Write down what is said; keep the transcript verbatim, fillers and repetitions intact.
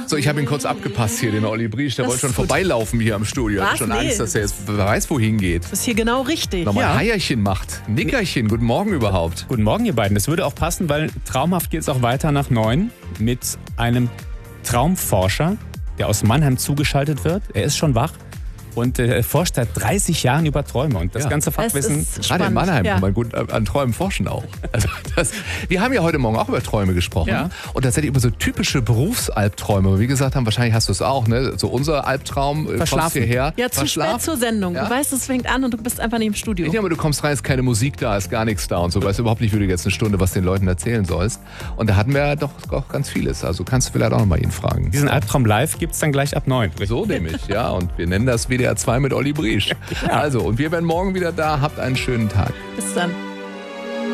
So, ich habe ihn kurz abgepasst hier, den Olli Briesch. Der Das wollte schon ist gut. vorbeilaufen hier am Studio. Ich Was? habe schon Nee. Angst, dass er jetzt wer weiß, wohin geht. Das ist hier genau richtig. Nochmal Ja. ein Heierchen macht. Nickerchen, guten Morgen überhaupt. Guten Morgen, ihr beiden. Das würde auch passen, weil traumhaft geht es auch weiter nach neun mit einem Traumforscher, der aus Mannheim zugeschaltet wird. Er ist schon wach und äh, forscht seit dreißig Jahren über Träume. Und das Ja. ganze Es Fachwissen... ist Gerade in spannend. Mannheim Ja. kann man gut an Träumen forschen auch. Also das, wir haben ja heute Morgen auch über Träume gesprochen. Ja. Und tatsächlich über so typische Berufsalbträume. Aber wie gesagt haben, wahrscheinlich hast du es auch, ne? So unser Albtraum, äh, kommst Verschlafen. hierher. Ja, zu spät verschlafen. zur Sendung. Ja. Du weißt, es fängt an und du bist einfach nicht im Studio. Ich denke mal, du kommst rein, ist keine Musik da, ist gar nichts da und so. Weißt überhaupt nicht, wie du jetzt eine Stunde was den Leuten erzählen sollst. Und da hatten wir ja doch auch ganz vieles. Also kannst du vielleicht auch noch mal ihn fragen. Diesen Albtraum live gibt es dann gleich ab neun. So nämlich, ja. Und wir nennen das W D R zwei mit Olli Briesch. Also, und wir werden morgen wieder da. Habt einen schönen Tag. Bis dann.